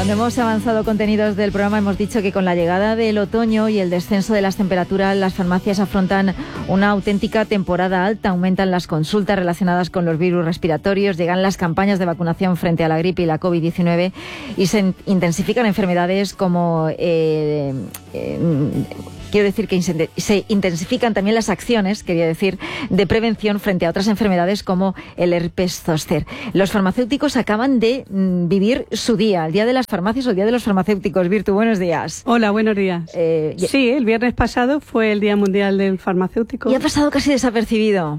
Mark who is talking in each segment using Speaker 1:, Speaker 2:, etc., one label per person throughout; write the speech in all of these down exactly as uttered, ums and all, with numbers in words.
Speaker 1: Cuando hemos avanzado contenidos del programa hemos dicho que con la llegada del otoño y el descenso de las temperaturas, las farmacias afrontan una auténtica temporada alta. Aumentan las consultas relacionadas con los virus respiratorios, llegan las campañas de vacunación frente a la gripe y la COVID diecinueve y se intensifican enfermedades como... Eh, eh, Quiero decir que se intensifican también las acciones, quería decir, de prevención frente a otras enfermedades como el herpes zóster. Los farmacéuticos acaban de mm, vivir su día, el día de las farmacias o el día de los farmacéuticos. Virtu, buenos días.
Speaker 2: Hola, buenos días. Eh, sí, el viernes pasado fue el Día Mundial del Farmacéutico.
Speaker 1: Y ha pasado casi desapercibido.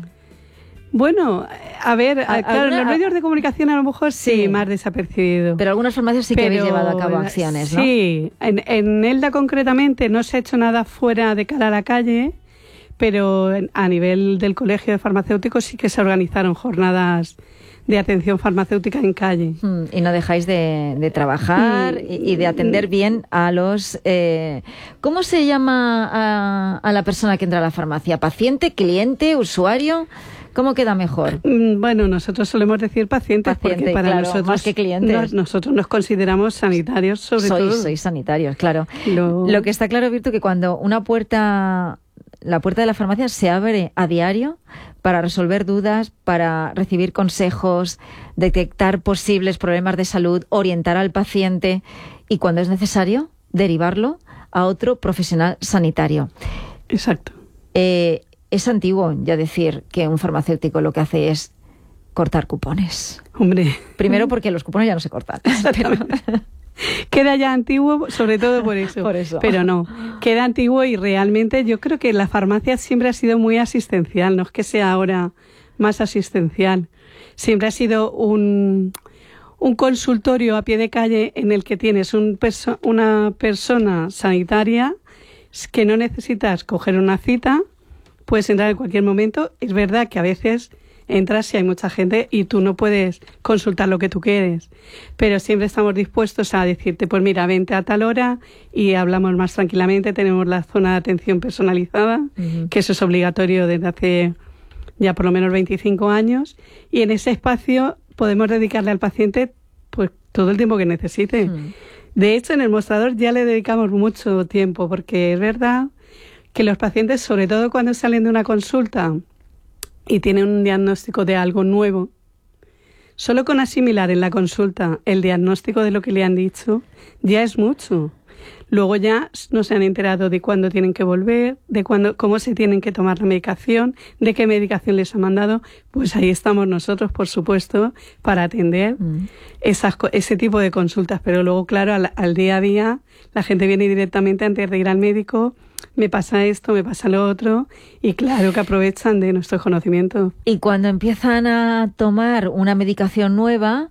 Speaker 2: Bueno, a ver, a, claro, en los medios de comunicación a lo mejor sí, sí más desapercibido.
Speaker 1: Pero algunas farmacias sí Pero, que habéis llevado a cabo acciones, ¿no?
Speaker 2: Sí, en, en Elda concretamente no se ha hecho nada fuera de cara a la calle, pero a nivel del Colegio de Farmacéuticos sí que se organizaron jornadas de atención farmacéutica en calle.
Speaker 1: Mm, y no dejáis de, de trabajar mm, y, y de atender bien a los... Eh, ¿Cómo se llama a, a la persona que entra a la farmacia? ¿Paciente, cliente, usuario? ¿Cómo queda mejor?
Speaker 2: Bueno, nosotros solemos decir pacientes
Speaker 1: Paciente,
Speaker 2: porque para
Speaker 1: claro,
Speaker 2: nosotros
Speaker 1: más que clientes.
Speaker 2: Nos, nosotros nos consideramos sanitarios sobre
Speaker 1: sois,
Speaker 2: todo.
Speaker 1: Sois sanitarios, claro. Lo... Lo que está claro, Virtu, que cuando una puerta, la puerta de la farmacia se abre a diario para resolver dudas, para recibir consejos, detectar posibles problemas de salud, orientar al paciente y cuando es necesario derivarlo a otro profesional sanitario.
Speaker 2: Exacto.
Speaker 1: Eh, Es antiguo ya decir que un farmacéutico lo que hace es cortar cupones.
Speaker 2: Hombre.
Speaker 1: Primero porque los cupones ya no se cortan. Pero...
Speaker 2: Queda ya antiguo, sobre todo por eso.
Speaker 1: Por eso.
Speaker 2: Pero no, queda antiguo y realmente yo creo que la farmacia siempre ha sido muy asistencial, no es que sea ahora más asistencial. Siempre ha sido un, un consultorio a pie de calle en el que tienes un perso- una persona sanitaria que no necesitas coger una cita. Puedes entrar en cualquier momento. Es verdad que a veces entras si hay mucha gente y tú no puedes consultar lo que tú quieres, pero siempre estamos dispuestos a decirte, pues mira, vente a tal hora y hablamos más tranquilamente. Tenemos la zona de atención personalizada, uh-huh. que eso es obligatorio desde hace ya por lo menos veinticinco años, y en ese espacio podemos dedicarle al paciente pues todo el tiempo que necesite. Uh-huh. De hecho, en el mostrador ya le dedicamos mucho tiempo, porque es verdad que los pacientes, sobre todo cuando salen de una consulta y tienen un diagnóstico de algo nuevo, solo con asimilar en la consulta el diagnóstico de lo que le han dicho, ya es mucho. Luego ya no se han enterado de cuándo tienen que volver, de cuándo, cómo se tienen que tomar la medicación, de qué medicación les ha mandado. Pues ahí estamos nosotros, por supuesto, para atender mm. esas, ese tipo de consultas. Pero luego, claro, al, al día a día, la gente viene directamente antes de ir al médico. Me pasa esto, me pasa lo otro, y claro que aprovechan de nuestro conocimiento.
Speaker 1: Y cuando empiezan a tomar una medicación nueva,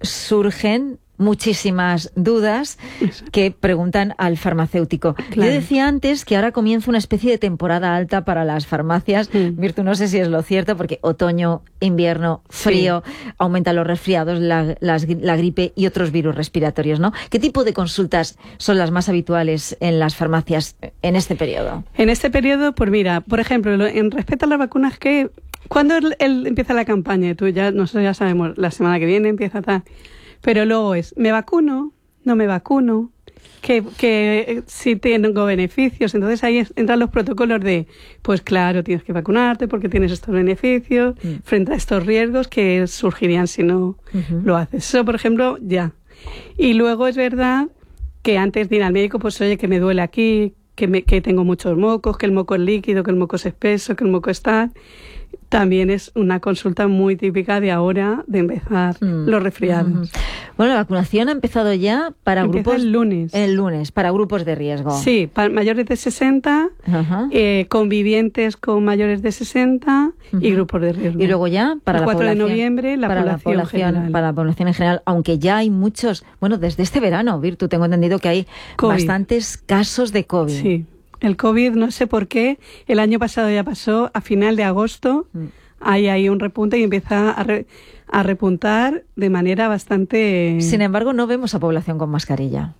Speaker 1: surgen muchísimas dudas que preguntan al farmacéutico. Claro. Yo decía antes que ahora comienza una especie de temporada alta para las farmacias. Mm. Virtu, no sé si es lo cierto, porque otoño, invierno, frío, sí. aumentan los resfriados, la, las, la gripe y otros virus respiratorios, ¿no? ¿Qué tipo de consultas son las más habituales en las farmacias en este periodo?
Speaker 2: En este periodo, pues mira, por ejemplo, en respecto a las vacunas, que ¿cuándo él, él empieza la campaña? Tú ya, nosotros ya sabemos, la semana que viene empieza tal... Pero luego es, ¿me vacuno? ¿No me vacuno? Que, que si tengo beneficios. Entonces ahí entran los protocolos de, pues claro, tienes que vacunarte porque tienes estos beneficios mm. frente a estos riesgos que surgirían si no uh-huh. lo haces. Eso, por ejemplo, ya. Y luego es verdad que antes de ir al médico, pues oye, que me duele aquí, que, me, que tengo muchos mocos, que el moco es líquido, que el moco es espeso, que el moco está... También es una consulta muy típica de ahora de empezar mm. los resfriados. Mm-hmm.
Speaker 1: Bueno, la vacunación ha empezado ya para
Speaker 2: Empieza
Speaker 1: grupos...
Speaker 2: el lunes.
Speaker 1: El lunes, para grupos de riesgo.
Speaker 2: Sí, para mayores de sesenta, uh-huh. eh, convivientes con mayores de sesenta uh-huh. y grupos de riesgo.
Speaker 1: Y luego ya para
Speaker 2: el
Speaker 1: la
Speaker 2: cuatro
Speaker 1: población,
Speaker 2: de noviembre la
Speaker 1: para
Speaker 2: población,
Speaker 1: la población
Speaker 2: general.
Speaker 1: Para la población en general, aunque ya hay muchos... Bueno, desde este verano, Virtu, tengo entendido que hay COVID. Bastantes casos de COVID.
Speaker 2: Sí, el COVID, no sé por qué, el año pasado ya pasó, a final de agosto... Mm. Hay ahí un repunte y empieza a, re, a repuntar de manera bastante...
Speaker 1: Sin embargo, no vemos a población con mascarilla.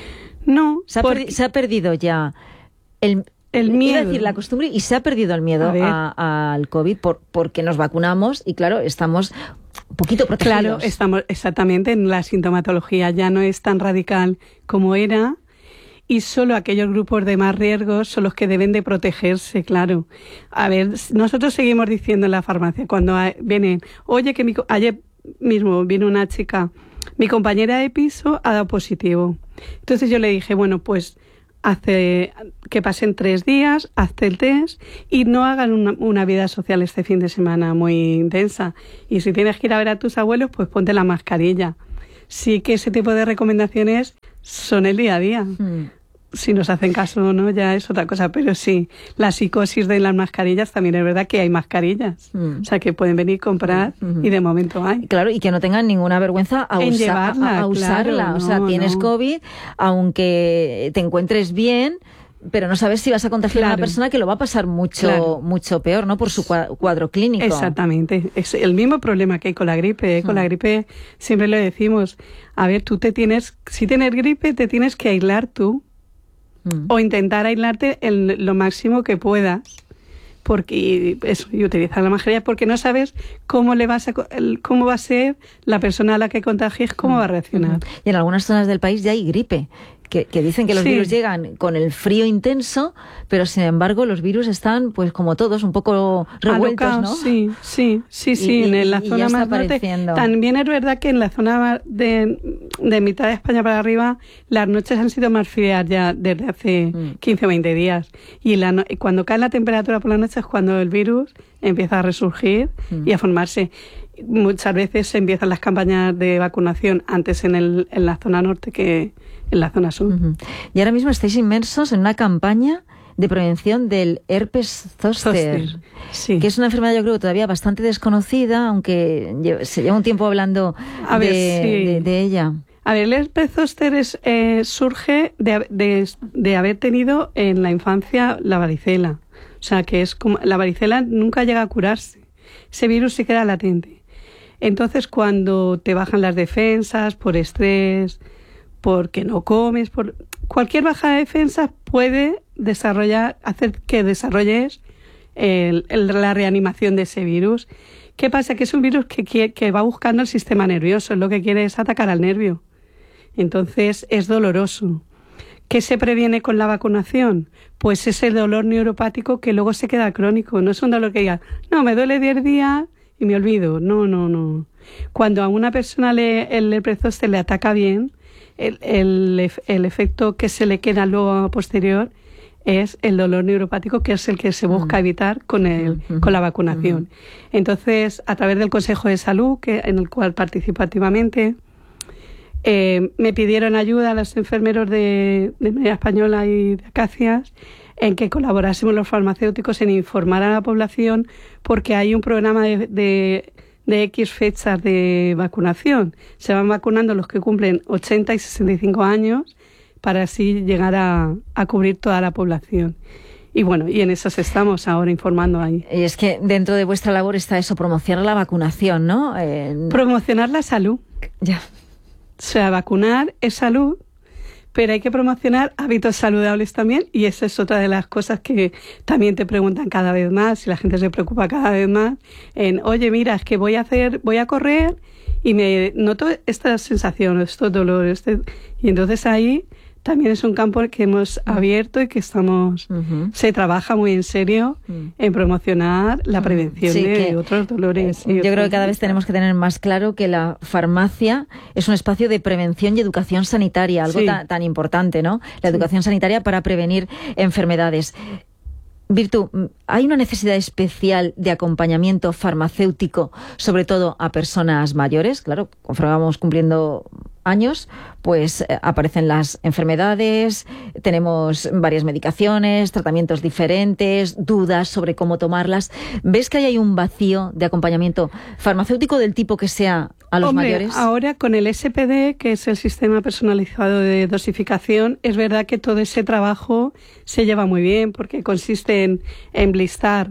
Speaker 2: No.
Speaker 1: Se ha, porque... perdi- se ha perdido ya el,
Speaker 2: el miedo.
Speaker 1: Iba a decir la costumbre y se ha perdido el miedo a a, al COVID por, porque nos vacunamos y claro, estamos un poquito protegidos.
Speaker 2: Claro, estamos exactamente en la sintomatología, ya no es tan radical como era. Y solo aquellos grupos de más riesgos son los que deben de protegerse, claro. A ver, nosotros seguimos diciendo en la farmacia, cuando vienen, oye, que mi, ayer mismo vino una chica, mi compañera de piso ha dado positivo. Entonces yo le dije, bueno, pues hace que pasen tres días, hazte el test y no hagan una, una vida social este fin de semana muy intensa. Y si tienes que ir a ver a tus abuelos, pues ponte la mascarilla. Sí que ese tipo de recomendaciones son el día a día. Mm. Si nos hacen caso o no, ya es otra cosa. Pero sí, la psicosis de las mascarillas también es verdad que hay mascarillas. Mm. O sea, que pueden venir a comprar mm-hmm. y de momento hay.
Speaker 1: Claro, y que no tengan ninguna vergüenza a,
Speaker 2: en
Speaker 1: usa,
Speaker 2: llevarla,
Speaker 1: a, a usarla.
Speaker 2: Claro,
Speaker 1: o sea,
Speaker 2: no,
Speaker 1: tienes
Speaker 2: no.
Speaker 1: COVID, aunque te encuentres bien, pero no sabes si vas a contagiar claro. a una persona que lo va a pasar mucho claro. mucho peor, ¿no? Por su cuadro clínico.
Speaker 2: Exactamente. Es el mismo problema que hay con la gripe. ¿eh? Con mm. la gripe siempre lo decimos. A ver, tú te tienes... Si tienes gripe, te tienes que aislar tú. Mm. O intentar aislarte en lo máximo que puedas. Porque y, eso, y utilizar la mascarilla porque no sabes cómo le vas a cómo va a ser la persona a la que contagies, cómo mm. va a reaccionar. Mm-hmm.
Speaker 1: Y en algunas zonas del país ya hay gripe. Que, que dicen que los sí. virus llegan con el frío intenso, pero sin embargo los virus están, pues como todos, un poco revueltos,
Speaker 2: alocados, ¿no? Sí, sí, sí, sí. Y, en la y, zona y más norte. También es verdad que en la zona de, de mitad de España para arriba, las noches han sido más frías ya desde hace mm. quince o veinte días. Y la, cuando cae la temperatura por la noche es cuando el virus empieza a resurgir mm. y a formarse. Muchas veces se empiezan las campañas de vacunación antes en, el, en la zona norte que en la zona sur. Uh-huh.
Speaker 1: Y ahora mismo estáis inmersos en una campaña de prevención del herpes zóster, zóster sí. que es una enfermedad yo creo todavía bastante desconocida, aunque se lleva un tiempo hablando
Speaker 2: a
Speaker 1: de,
Speaker 2: ver, sí.
Speaker 1: de, de ella.
Speaker 2: A ver, el herpes zóster es, eh, surge de, de, de haber tenido en la infancia la varicela. O sea, que es como la varicela nunca llega a curarse. Ese virus se queda latente. Entonces, cuando te bajan las defensas por estrés, porque no comes, por cualquier baja de defensas puede desarrollar, hacer que desarrolles el, el, la reanimación de ese virus. ¿Qué pasa? Que es un virus que, que, que va buscando el sistema nervioso, lo que quiere es atacar al nervio. Entonces, es doloroso. ¿Qué se previene con la vacunación? Pues ese dolor neuropático que luego se queda crónico. No es un dolor que diga, no, me duele diez días y me olvido. No, no, no. Cuando a una persona le, el herpes zóster le ataca bien, el, el, el efecto que se le queda luego a posterior es el dolor neuropático, que es el que se busca evitar con, el, uh-huh. con la vacunación. Uh-huh. Entonces, a través del Consejo de Salud, que, en el cual participo activamente, eh, me pidieron ayuda a los enfermeros de, de Media Española y de Acacias en que colaborásemos los farmacéuticos en informar a la población, porque hay un programa de, de, de X fechas de vacunación. Se van vacunando los que cumplen ochenta y sesenta y cinco años para así llegar a, a cubrir toda la población. Y bueno, y en esas estamos ahora informando ahí.
Speaker 1: Y es que dentro de vuestra labor está eso, promocionar la vacunación, ¿no? Eh...
Speaker 2: Promocionar la salud.
Speaker 1: Ya.
Speaker 2: O sea, vacunar es salud, pero hay que promocionar hábitos saludables también, y esa es otra de las cosas que también te preguntan cada vez más, y la gente se preocupa cada vez más en, oye, mira, es que voy a hacer, voy a correr y me noto esta sensación, estos dolores, este... y entonces ahí también es un campo que hemos abierto y que estamos uh-huh. se trabaja muy en serio uh-huh. en promocionar la prevención sí, de otros dolores.
Speaker 1: Eh, yo otros creo que cada vez tenemos que tener más claro que la farmacia es un espacio de prevención y educación sanitaria, algo sí. ta, tan importante, ¿no? La sí. educación sanitaria para prevenir enfermedades. Virtu, ¿hay una necesidad especial de acompañamiento farmacéutico, sobre todo a personas mayores? Claro, conforme vamos cumpliendo años, pues eh, aparecen las enfermedades, tenemos varias medicaciones, tratamientos diferentes, dudas sobre cómo tomarlas. ¿Ves que ahí hay un vacío de acompañamiento farmacéutico del tipo que sea a los
Speaker 2: Hombre,
Speaker 1: mayores?
Speaker 2: Ahora con el S P D, que es el sistema personalizado de dosificación, es verdad que todo ese trabajo se lleva muy bien, porque consiste en, en blistar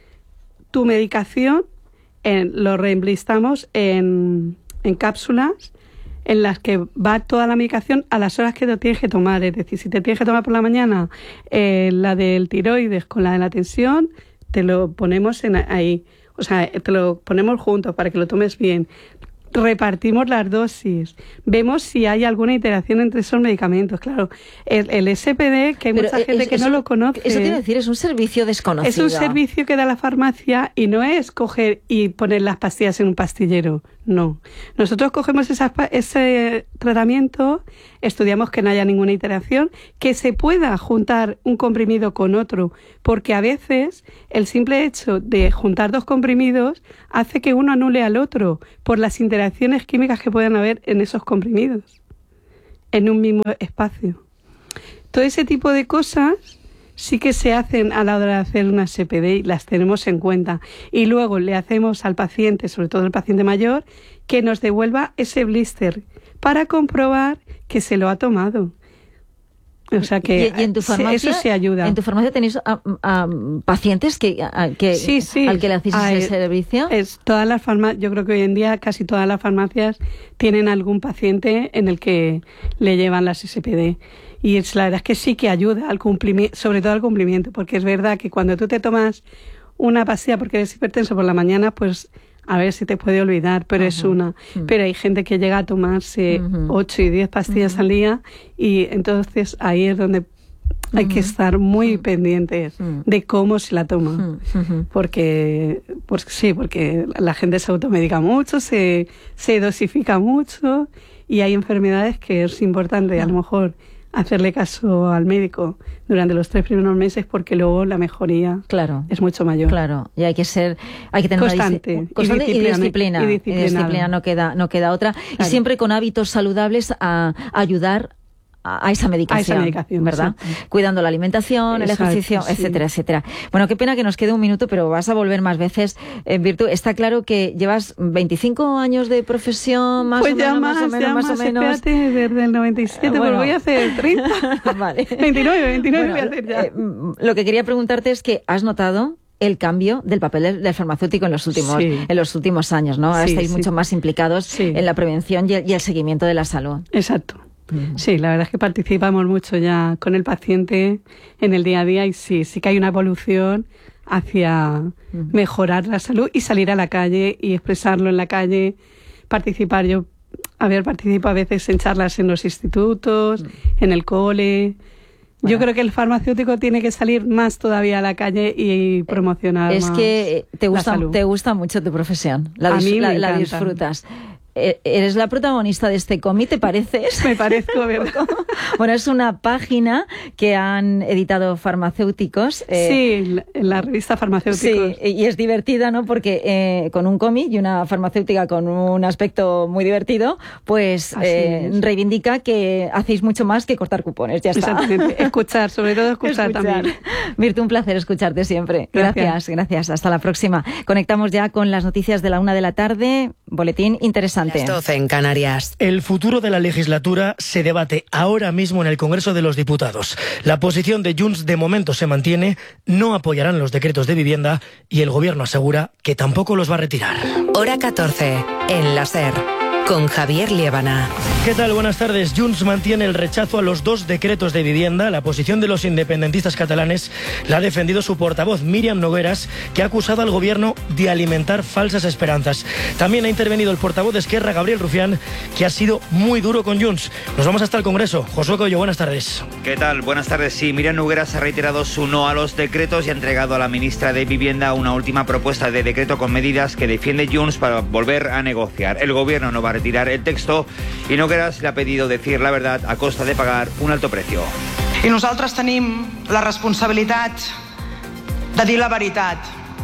Speaker 2: tu medicación, en, lo reemblistamos en, en cápsulas en las que va toda la medicación a las horas que te tienes que tomar. Es decir, si te tienes que tomar por la mañana eh, la del tiroides con la de la tensión, te lo ponemos en ahí. o sea, te lo ponemos juntos para que lo tomes bien. Repartimos las dosis, vemos si hay alguna interacción entre esos medicamentos. Claro, el, el S P D, que hay
Speaker 1: Pero
Speaker 2: mucha gente
Speaker 1: es,
Speaker 2: que
Speaker 1: eso,
Speaker 2: no lo conoce.
Speaker 1: Eso quiere decir, es un servicio desconocido.
Speaker 2: Es un servicio que da la farmacia y no es coger y poner las pastillas en un pastillero, no. Nosotros cogemos esas, ese tratamiento, estudiamos que no haya ninguna interacción, que se pueda juntar un comprimido con otro, porque a veces el simple hecho de juntar dos comprimidos hace que uno anule al otro por las interacciones químicas que puedan haber en esos comprimidos, en un mismo espacio. Todo ese tipo de cosas sí que se hacen a la hora de hacer una S P D y las tenemos en cuenta. Y luego le hacemos al paciente, sobre todo al paciente mayor, que nos devuelva ese blister para comprobar que se lo ha tomado. O sea que
Speaker 1: y, y en tu farmacia,
Speaker 2: eso se ayuda.
Speaker 1: ¿En tu farmacia tenéis a, a pacientes que, a, que
Speaker 2: sí, sí.
Speaker 1: al que le hacéis
Speaker 2: a,
Speaker 1: ese servicio?
Speaker 2: Es todas las farmacias, yo creo que hoy en día casi todas las farmacias tienen algún paciente en el que le llevan las S P D. Y es, la verdad es que sí que ayuda al cumplimiento, sobre todo al cumplimiento, porque es verdad que cuando tú te tomas una pastilla porque eres hipertenso por la mañana, pues a ver si te puede olvidar, pero uh-huh. es una. Uh-huh. Pero hay gente que llega a tomarse uh-huh. ocho y diez pastillas uh-huh. al día y entonces ahí es donde hay uh-huh. que estar muy uh-huh. pendientes uh-huh. de cómo se la toma. Uh-huh. Porque, pues sí, porque la gente se automedica mucho, se, se dosifica mucho y hay enfermedades que es importante uh-huh. a lo mejor hacerle caso al médico durante los tres primeros meses porque luego la mejoría
Speaker 1: claro,
Speaker 2: es mucho mayor.
Speaker 1: Claro, y hay que ser, hay que tener
Speaker 2: constante,
Speaker 1: una dis- constante y, disciplina, y disciplina, y disciplina no queda, no queda otra, claro. Y siempre con hábitos saludables a, a ayudar a esa medicación,
Speaker 2: a esa medicación,
Speaker 1: ¿verdad?
Speaker 2: Sí.
Speaker 1: Cuidando la alimentación, Exacto, el ejercicio, sí. etcétera, etcétera. Bueno, qué pena que nos quede un minuto, pero vas a volver más veces en Virtu. Está claro que llevas veinticinco años de profesión, más
Speaker 2: pues
Speaker 1: o menos,
Speaker 2: ya más,
Speaker 1: más o menos,
Speaker 2: ya
Speaker 1: más,
Speaker 2: más
Speaker 1: o menos.
Speaker 2: Espérate, desde el noventa y siete, bueno, pues voy a hacer treinta.
Speaker 1: Vale.
Speaker 2: veintinueve, veintinueve
Speaker 1: bueno,
Speaker 2: voy a hacer ya.
Speaker 1: Eh, lo que quería preguntarte es que has notado el cambio del papel del, del farmacéutico en los últimos
Speaker 2: sí.
Speaker 1: en los últimos años, ¿no? Ahora
Speaker 2: sí,
Speaker 1: estáis
Speaker 2: sí.
Speaker 1: mucho más implicados
Speaker 2: sí.
Speaker 1: en la prevención y el, y el seguimiento de la salud.
Speaker 2: Exacto. Sí, la verdad es que participamos mucho ya con el paciente en el día a día y sí, sí que hay una evolución hacia mejorar la salud y salir a la calle y expresarlo en la calle, participar. Yo, a ver, participo a veces en charlas en los institutos, en el cole. Bueno. Yo creo que el farmacéutico tiene que salir más todavía a la calle y promocionar
Speaker 1: es
Speaker 2: más
Speaker 1: que te gusta,
Speaker 2: la salud.
Speaker 1: Te gusta mucho tu profesión, la,
Speaker 2: a
Speaker 1: dis-
Speaker 2: mí
Speaker 1: la,
Speaker 2: me
Speaker 1: la
Speaker 2: encanta.
Speaker 1: disfrutas. ¿Eres la protagonista de este cómic, te pareces?
Speaker 2: Me parezco, ¿verdad?
Speaker 1: Bueno, es una página que han editado farmacéuticos.
Speaker 2: Eh, sí, en la revista Farmacéuticos.
Speaker 1: Sí, y es divertida, ¿no? Porque eh, con un cómic y una farmacéutica con un aspecto muy divertido, pues eh, reivindica que hacéis mucho más que cortar cupones, ya está.
Speaker 2: Exactamente, escuchar, sobre todo escuchar, escuchar. también.
Speaker 1: Virtu, un placer escucharte siempre.
Speaker 2: Gracias.
Speaker 1: gracias, gracias. Hasta la próxima. Conectamos ya con las noticias de la una de la tarde. Boletín interesante.
Speaker 3: Las doce en Canarias.
Speaker 4: El futuro de la legislatura se debate ahora mismo en el Congreso de los Diputados. La posición de Junts de momento se mantiene, no apoyarán los decretos de vivienda y el Gobierno asegura que tampoco los va a retirar.
Speaker 3: Hora catorce, en la SER, con Javier Liébana.
Speaker 4: ¿Qué tal? Buenas tardes. Junts mantiene el rechazo a los dos decretos de vivienda. La posición de los independentistas catalanes la ha defendido su portavoz, Míriam Nogueras, que ha acusado al Gobierno de alimentar falsas esperanzas. También ha intervenido el portavoz de Esquerra, Gabriel Rufián, que ha sido muy duro con Junts. Nos vamos hasta el Congreso. Josué Coello, buenas tardes.
Speaker 5: ¿Qué tal? Buenas tardes. Sí, Míriam Nogueras ha reiterado su no a los decretos y ha entregado a la ministra de Vivienda una última propuesta de decreto con medidas que defiende Junts para volver a negociar. El Gobierno no va a retirar el texto y Nogueras le ha pedido decir la verdad a costa de pagar un alto precio.
Speaker 6: I nosaltres tenim la responsabilitat de dir la veritat,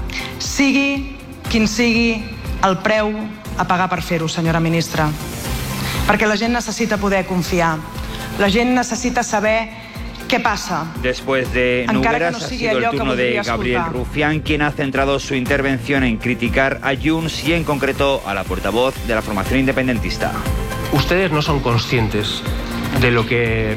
Speaker 6: sigui quin sigui el preu a pagar per fer-ho, senyora ministra. Perquè la gent necessita poder confiar, la gent necessita saber ¿qué pasa?
Speaker 5: Después de Nogueras no ha sido el turno de Gabriel Rufián, quien ha centrado su intervención en criticar a Junts y en concreto a la portavoz de la formación independentista.
Speaker 7: Ustedes no son conscientes de lo que...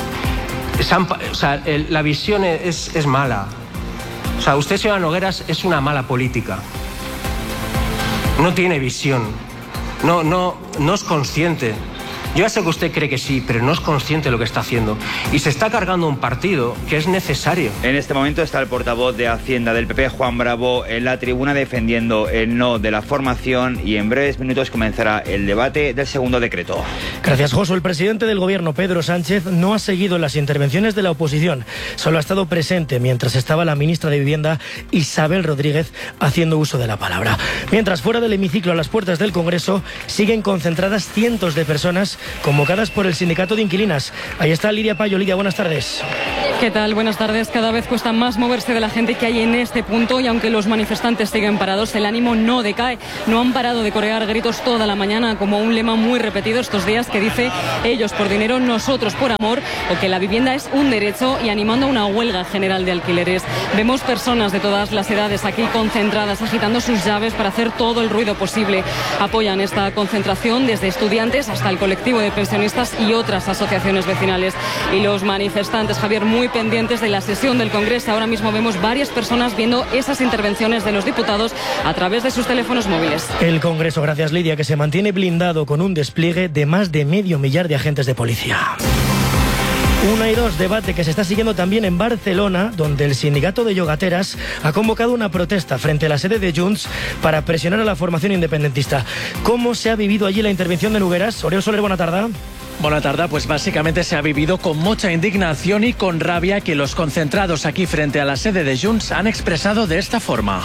Speaker 7: O sea, el, la visión es, es mala. O sea, usted, señora Nogueras, es una mala política. No tiene visión. No, no, no es consciente Yo ya sé que usted cree que sí, pero no es consciente de lo que está haciendo. Y se está cargando un partido que es necesario.
Speaker 5: En este momento está el portavoz de Hacienda del P P, Juan Bravo, en la tribuna defendiendo el no de la formación, y en breves minutos comenzará el debate del segundo decreto.
Speaker 4: Gracias, Josu. El presidente del gobierno, Pedro Sánchez, no ha seguido las intervenciones de la oposición. Solo ha estado presente mientras estaba la ministra de Vivienda, Isabel Rodríguez, haciendo uso de la palabra. Mientras, fuera del hemiciclo, a las puertas del Congreso, siguen concentradas cientos de personas convocadas por el sindicato de inquilinas. Ahí está Lidia Payo. Lidia, buenas tardes.
Speaker 8: ¿Qué tal? Buenas tardes. Cada vez cuesta más moverse de la gente que hay en este punto, y aunque los manifestantes siguen parados, el ánimo no decae. No han parado de corear gritos toda la mañana, como un lema muy repetido estos días que dice: ellos por dinero, nosotros por amor, o que la vivienda es un derecho, y animando a una huelga general de alquileres. Vemos personas de todas las edades aquí concentradas, agitando sus llaves para hacer todo el ruido posible. Apoyan esta concentración desde estudiantes hasta el colectivo de pensionistas y otras asociaciones vecinales. Y los manifestantes, Javier, muy pendientes de la sesión del Congreso. Ahora mismo vemos varias personas viendo esas intervenciones de los diputados a través de sus teléfonos móviles.
Speaker 4: El Congreso, gracias Lidia, que se mantiene blindado con un despliegue de más de medio millar de agentes de policía. Una y dos, debate que se está siguiendo también en Barcelona, donde el sindicato de yogateras ha convocado una protesta frente a la sede de Junts para presionar a la formación independentista. ¿Cómo se ha vivido allí la intervención de Nogueras? Oriol Soler, buena tarde.
Speaker 9: Buena tarde, pues básicamente se ha vivido con mucha indignación y con rabia que los concentrados aquí frente a la sede de Junts han expresado de esta forma.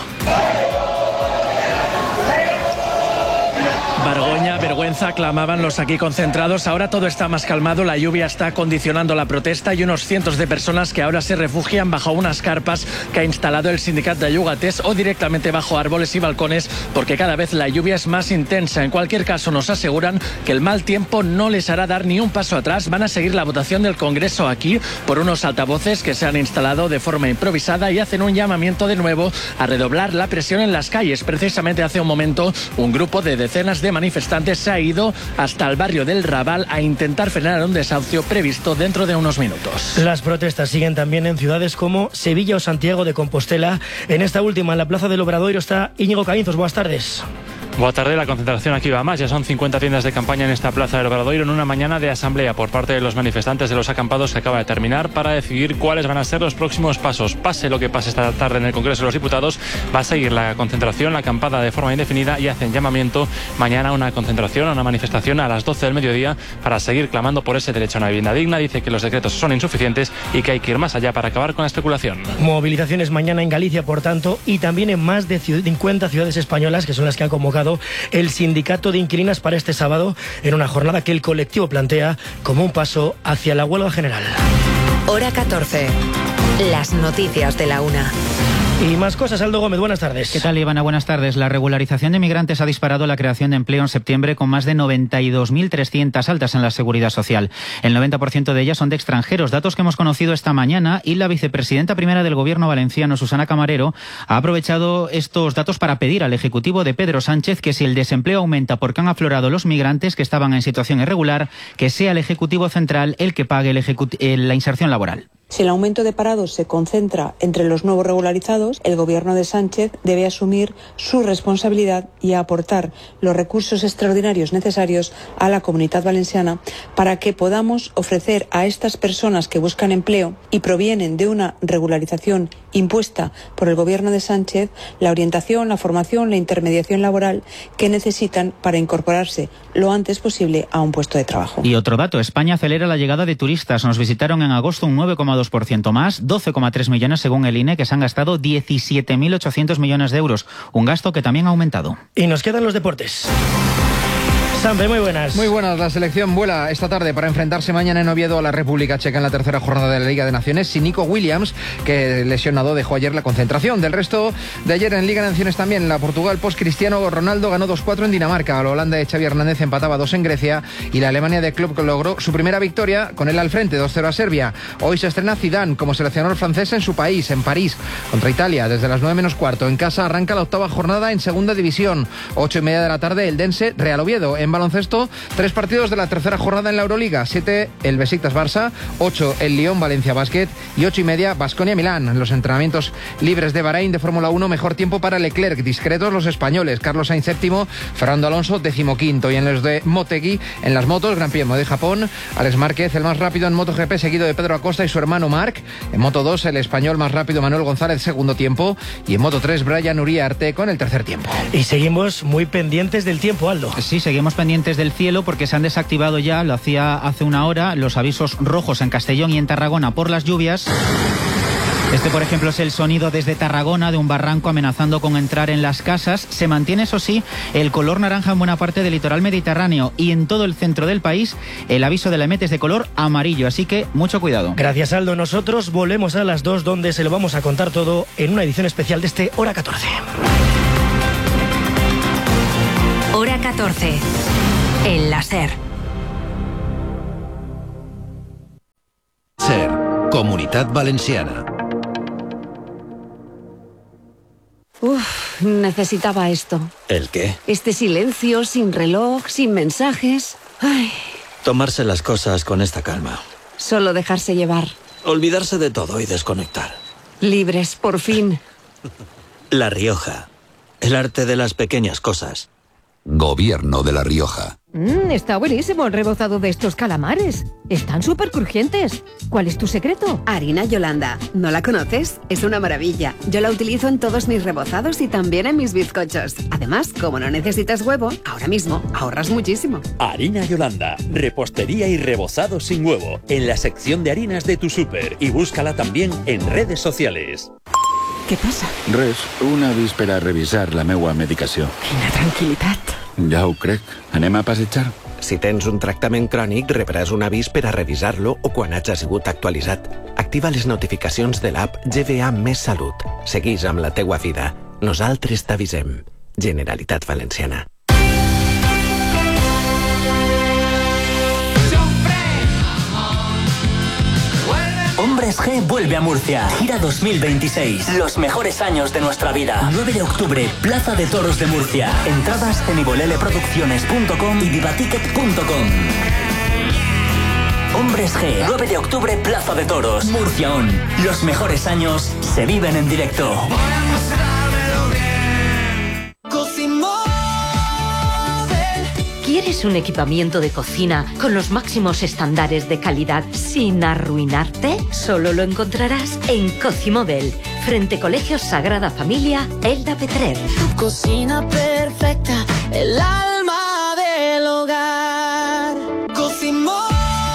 Speaker 9: Vergüenza, vergüenza, clamaban los aquí concentrados. Ahora todo está más calmado, la lluvia está condicionando la protesta y unos cientos de personas que ahora se refugian bajo unas carpas que ha instalado el sindicato de Llogates, o directamente bajo árboles y balcones, porque cada vez la lluvia es más intensa. En cualquier caso, nos aseguran que el mal tiempo no les hará dar ni un paso atrás. Van a seguir la votación del Congreso aquí por unos altavoces que se han instalado de forma improvisada, y hacen un llamamiento de nuevo a redoblar la presión en las calles. Precisamente hace un momento un grupo de decenas de manifestantes se ha ido hasta el barrio del Raval a intentar frenar un desahucio previsto dentro de unos minutos.
Speaker 4: Las protestas siguen también en ciudades como Sevilla o Santiago de Compostela. En esta última, en la Plaza del Obradoiro, está Íñigo Caínzos. Buenas tardes.
Speaker 10: Buenas tardes, la concentración aquí va más. Ya son cincuenta tiendas de campaña en esta Plaza del Obradoiro, en una mañana de asamblea por parte de los manifestantes de los acampados que acaba de terminar, para decidir cuáles van a ser los próximos pasos. Pase lo que pase esta tarde en el Congreso de los Diputados, va a seguir la concentración, la acampada de forma indefinida, y hacen llamamiento mañana a una concentración, a una manifestación a las doce del mediodía, para seguir clamando por ese derecho a una vivienda digna. Dice que los decretos son insuficientes y que hay que ir más allá para acabar con la especulación.
Speaker 4: Movilizaciones mañana en Galicia, por tanto, y también en más de cincuenta ciudades españolas, que son las que han convocado el sindicato de inquilinas para este sábado, en una jornada que el colectivo plantea como un paso hacia la huelga general.
Speaker 3: Hora catorce. Las noticias de la una.
Speaker 4: Y más cosas, Aldo Gómez, buenas tardes.
Speaker 11: ¿Qué tal, Ivana? Buenas tardes. La regularización de migrantes ha disparado la creación de empleo en septiembre, con más de noventa y dos mil trescientas altas en la Seguridad Social. El noventa por ciento de ellas son de extranjeros, datos que hemos conocido esta mañana, y la vicepresidenta primera del Gobierno valenciano, Susana Camarero, ha aprovechado estos datos para pedir al Ejecutivo de Pedro Sánchez que, si el desempleo aumenta porque han aflorado los migrantes que estaban en situación irregular, que sea el Ejecutivo Central el que pague el ejecut- la inserción laboral.
Speaker 12: Si el aumento de parados se concentra entre los nuevos regularizados, el Gobierno de Sánchez debe asumir su responsabilidad y aportar los recursos extraordinarios necesarios a la Comunidad Valenciana para que podamos ofrecer a estas personas que buscan empleo y provienen de una regularización impuesta por el Gobierno de Sánchez la orientación, la formación, la intermediación laboral que necesitan para incorporarse lo antes posible a un puesto de trabajo.
Speaker 11: Y otro dato, España acelera la llegada de turistas. Nos visitaron en agosto un nueve coma dos por ciento más, doce coma tres millones según el I N E, que se han gastado diecisiete mil ochocientos millones de euros, un gasto que también ha aumentado.
Speaker 4: Y nos quedan los deportes. Sampe, muy buenas.
Speaker 13: Muy buenas. La selección vuela esta tarde para enfrentarse mañana en Oviedo a la República Checa en la tercera jornada de la Liga de Naciones, sin Nico Williams, que lesionado dejó ayer la concentración. Del resto de ayer en Liga de Naciones también, la Portugal post Cristiano Ronaldo ganó dos cuatro en Dinamarca, la Holanda de Xavi Hernández empataba dos en Grecia, y la Alemania de Klopp logró su primera victoria con él al frente, dos cero a Serbia. Hoy se estrena Zidane como seleccionador francés en su país, en París, contra Italia, desde las nueve menos cuarto. En casa arranca la octava jornada en segunda división, ocho y media de la tarde, el Dense Real Oviedo. En En baloncesto, tres partidos de la tercera jornada en la Euroliga. Siete el Besiktas Barça, ocho el Lyon Valencia Basket y ocho y media Baskonia Milán. En los entrenamientos libres de Bahrein de Fórmula uno, mejor tiempo para Leclerc. Discretos los españoles. Carlos Sainz séptimo, Fernando Alonso decimoquinto. Y en los de Motegi, en las motos, Gran Premio de Japón, Alex Márquez el más rápido en MotoGP, seguido de Pedro Acosta y su hermano Marc. En Moto dos, el español más rápido Manuel González, segundo tiempo. Y en Moto tres, Brian Uriarte con el tercer tiempo.
Speaker 4: Y seguimos muy pendientes del tiempo, Aldo.
Speaker 11: Sí, seguimos pendientes del cielo porque se han desactivado ya, lo hacía hace una hora, los avisos rojos en Castellón y en Tarragona por las lluvias. Este, por ejemplo, es el sonido desde Tarragona de un barranco amenazando con entrar en las casas. Se mantiene, eso sí, el color naranja en buena parte del litoral mediterráneo y en todo el centro del país el aviso de la EMET es de color amarillo, así que mucho cuidado.
Speaker 4: Gracias, Aldo. Nosotros volvemos a las dos, donde se lo vamos a contar todo en una edición especial de este Hora catorce.
Speaker 3: Hora catorce. En la SER.
Speaker 14: SER, Comunitat Valenciana.
Speaker 15: Uf, necesitaba esto.
Speaker 16: ¿El qué?
Speaker 15: Este silencio, sin reloj, sin mensajes. Ay.
Speaker 16: Tomarse las cosas con esta calma.
Speaker 15: Solo dejarse llevar.
Speaker 16: Olvidarse de todo y desconectar.
Speaker 15: Libres, por fin.
Speaker 16: La Rioja. El arte de las pequeñas cosas.
Speaker 17: Gobierno de La Rioja.
Speaker 18: Mmm, está buenísimo el rebozado de estos calamares. Están súper crujientes. ¿Cuál es tu secreto?
Speaker 19: Harina Yolanda. ¿No la conoces? Es una maravilla. Yo la utilizo en todos mis rebozados y también en mis bizcochos. Además, como no necesitas huevo, ahora mismo ahorras muchísimo.
Speaker 20: Harina Yolanda. Repostería y rebozado sin huevo. En la sección de harinas de tu súper. Y búscala también en redes sociales.
Speaker 19: Què passa?
Speaker 17: Res, una avís per a revisar la meua medicació.
Speaker 19: Quina tranquil·litat.
Speaker 17: Ja ho crec. Anem a passejar?
Speaker 21: Si tens un tractament crònic, rebràs un avís per a revisar-lo o quan hagi sigut actualitzat. Activa les notificacions de l'app G V A Més Salut. Seguís amb la teua vida. Nosaltres t'avisem. Generalitat Valenciana.
Speaker 22: Hombres G vuelve a Murcia. Gira dos mil veintiséis. Los mejores años de nuestra vida. nueve de octubre, Plaza de Toros de Murcia. Entradas en iboleleproducciones punto com y vivaticket punto com. Hombres G. nueve de octubre, Plaza de Toros. Murcia On. Los mejores años se viven en directo.
Speaker 23: ¿Quieres un equipamiento de cocina con los máximos estándares de calidad sin arruinarte? Solo lo encontrarás en Cocimóvel, frente Colegio Sagrada Familia, Elda Petrer.
Speaker 24: Tu cocina perfecta, el alma del hogar. Cocimóvel.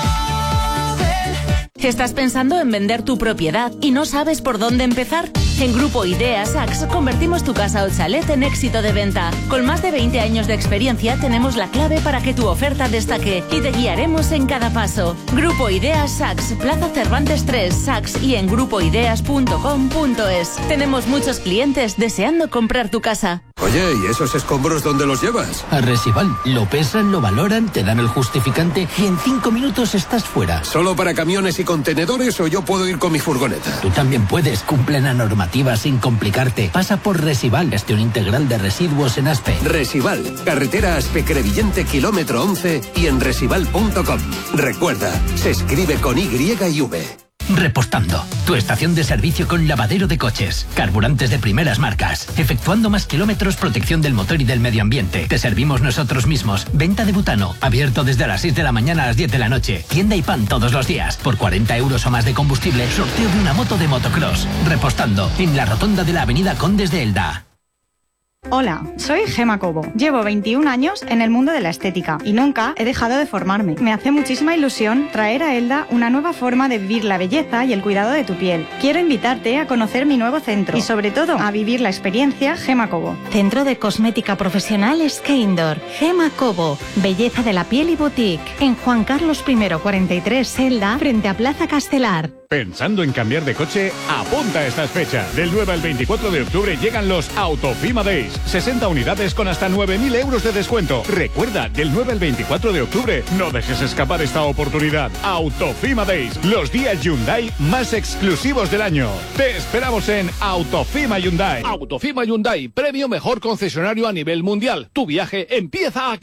Speaker 25: ¿Estás pensando en vender tu propiedad y no sabes por dónde empezar? En Grupo Idea Sax convertimos tu casa o chalet en éxito de venta. Con más de veinte años de experiencia tenemos la clave para que tu oferta destaque y te guiaremos en cada paso. Grupo Idea Sax, Plaza Cervantes tres, Sax y en grupo ideas punto com punto es. Tenemos muchos clientes deseando comprar tu casa.
Speaker 26: Oye, ¿y esos escombros dónde los llevas?
Speaker 27: A Resival. Lo pesan, lo valoran, te dan el justificante y en cinco minutos estás fuera.
Speaker 26: ¿Solo para camiones y contenedores o yo puedo ir con mi furgoneta?
Speaker 27: Tú también puedes. Cumple la normativa sin complicarte. Pasa por Resival, gestión integral de residuos en Aspe.
Speaker 26: Resival, carretera Aspe-Crevillente, kilómetro once y en resival punto com. Recuerda, se escribe con Y y V.
Speaker 27: Repostando, tu estación de servicio con lavadero de coches, carburantes de primeras marcas, efectuando más kilómetros, protección del motor y del medio ambiente. Te servimos nosotros mismos. Venta de butano, abierto desde las seis de la mañana a las diez de la noche. Tienda y pan todos los días. Por cuarenta euros o más de combustible, sorteo de una moto de motocross. Repostando, en la rotonda de la avenida Condes de Elda.
Speaker 28: Hola, soy Gema Cobo. Llevo veintiún años en el mundo de la estética y nunca he dejado de formarme. Me hace muchísima ilusión traer a Elda una nueva forma de vivir la belleza y el cuidado de tu piel. Quiero invitarte a conocer mi nuevo centro y sobre todo a vivir la experiencia Gema Cobo.
Speaker 29: Centro de Cosmética Profesional Skeindor. Gema Cobo. Belleza de la piel y boutique. En Juan Carlos primero cuarenta y tres, Elda, frente a Plaza Castelar.
Speaker 30: Pensando en cambiar de coche, apunta a estas fechas. Del nueve al veinticuatro de octubre llegan los Autofima Days. sesenta unidades con hasta nueve mil euros de descuento. Recuerda, del nueve al veinticuatro de octubre, no dejes escapar esta oportunidad. Autofima Days, los días Hyundai más exclusivos del año. Te esperamos en Autofima Hyundai.
Speaker 31: Autofima Hyundai, premio mejor concesionario a nivel mundial. Tu viaje empieza aquí.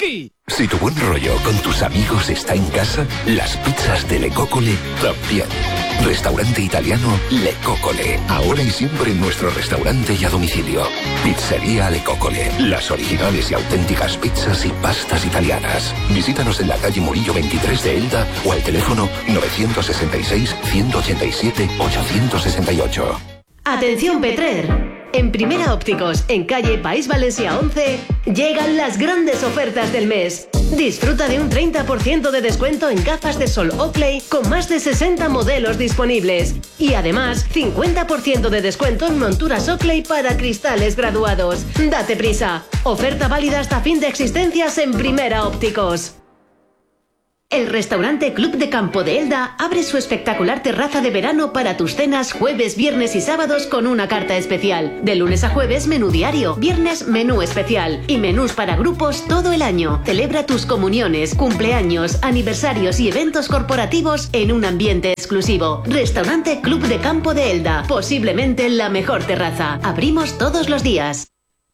Speaker 14: Si tu buen rollo con tus amigos está en casa, las pizzas de Le Coccole también. Restaurante italiano Le Coccole. Ahora y siempre en nuestro restaurante y a domicilio. Pizzería Le Coccole. Las originales y auténticas pizzas y pastas italianas. Visítanos en la calle Murillo veintitrés de Elda o al teléfono nueve seis seis, uno ocho siete, ocho seis ocho.
Speaker 1: Atención Petrer. En Primera Ópticos, en calle País Valencia once, llegan las grandes ofertas del mes. Disfruta de un treinta por ciento de descuento en gafas de sol Oakley con más de sesenta modelos disponibles. Y además, cincuenta por ciento de descuento en monturas Oakley para cristales graduados. Date prisa. Oferta válida hasta fin de existencias en Primera Ópticos. El restaurante Club de Campo de Elda abre su espectacular terraza de verano para tus cenas jueves, viernes y sábados con una carta especial. De lunes a jueves, menú diario, viernes, menú especial y menús para grupos todo el año. Celebra tus comuniones, cumpleaños, aniversarios y eventos corporativos en un ambiente exclusivo. Restaurante Club de Campo de Elda, posiblemente la mejor terraza. Abrimos todos los días.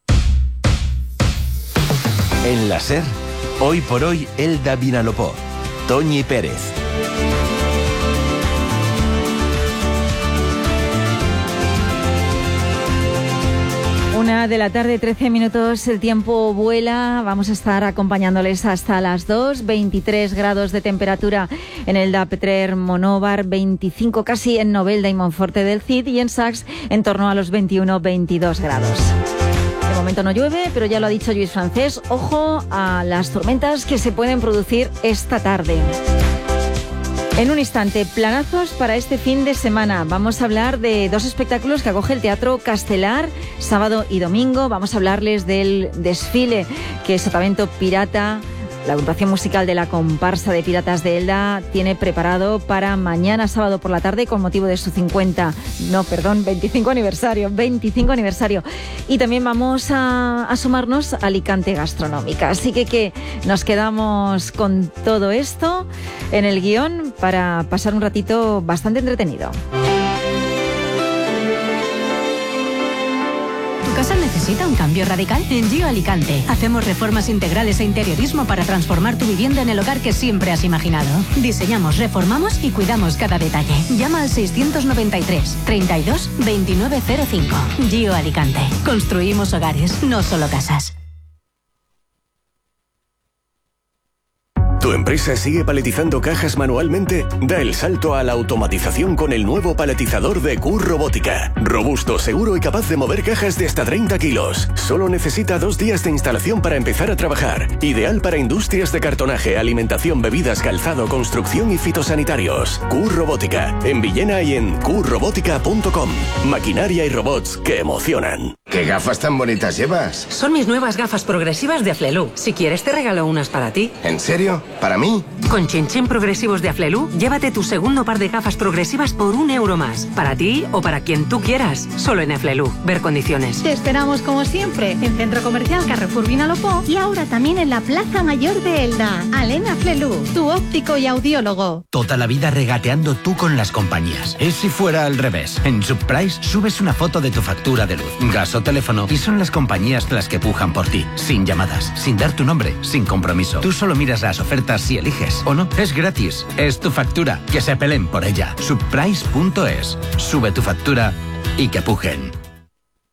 Speaker 2: En la SER, hoy por hoy, Elda Vinalopó. Toñi Pérez.
Speaker 5: Una de la tarde, trece minutos, el tiempo vuela. Vamos a estar acompañándoles hasta las dos, veintitrés grados de temperatura en Elda, Petrer, Monóvar, veinticinco casi en Novelda y Monforte del Cid, y en Sax en torno a los veintiuno, veintidós grados. De momento no llueve, pero ya lo ha dicho Lluís Francés, ojo a las tormentas que se pueden producir esta tarde. En un instante, planazos para este fin de semana. Vamos a hablar de dos espectáculos que acoge el Teatro Castelar, sábado y domingo. Vamos a hablarles del desfile que Sotavento Pirata, la agrupación musical de la comparsa de Piratas de Elda, tiene preparado para mañana sábado por la tarde con motivo de su cincuenta, no, perdón, veinticinco aniversario, veinticinco aniversario. Y también vamos a, a sumarnos a Alicante Gastronómica. Así que, que nos quedamos con todo esto en el guión para pasar un ratito bastante entretenido.
Speaker 6: ¿Tu casa necesita un cambio radical? En Gio Alicante hacemos reformas integrales e interiorismo para transformar tu vivienda en el hogar que siempre has imaginado. Diseñamos, reformamos y cuidamos cada detalle. Llama al seiscientos noventa y tres, treinta y dos, veintinueve cero cinco. Gio Alicante. Construimos hogares, no solo casas.
Speaker 7: ¿Tu empresa sigue paletizando cajas manualmente? Da el salto a la automatización con el nuevo paletizador de Q Robótica. Robusto, seguro y capaz de mover cajas de hasta treinta kilos. Solo necesita dos días de instalación para empezar a trabajar. Ideal para industrias de cartonaje, alimentación, bebidas, calzado, construcción y fitosanitarios. Q Robótica. En Villena y en q robótica punto com. Maquinaria y robots que emocionan.
Speaker 8: ¿Qué gafas tan bonitas llevas?
Speaker 9: Son mis nuevas gafas progresivas de Aflelu. Si quieres te regalo unas para ti.
Speaker 8: ¿En serio? ¿Para mí?
Speaker 9: Con Chin-Chin progresivos de Aflelu, llévate tu segundo par de gafas progresivas por un euro más. Para ti o para quien tú quieras. Solo en Aflelu. Ver condiciones.
Speaker 29: Te esperamos como siempre en Centro Comercial Carrefour Vinalopó y ahora también en la Plaza Mayor de Elda. Alena Aflelu, tu óptico y audiólogo.
Speaker 27: Toda la vida regateando tú con las compañías. Es si fuera al revés. En Subprice subes una foto de tu factura de luz, gas o teléfono y son las compañías las que pujan por ti. Sin llamadas, sin dar tu nombre, sin compromiso. Tú solo miras las ofertas si eliges o no. Es gratis. Es tu factura. Que se peleen por ella. Subprice punto es. Sube tu factura y que pujen.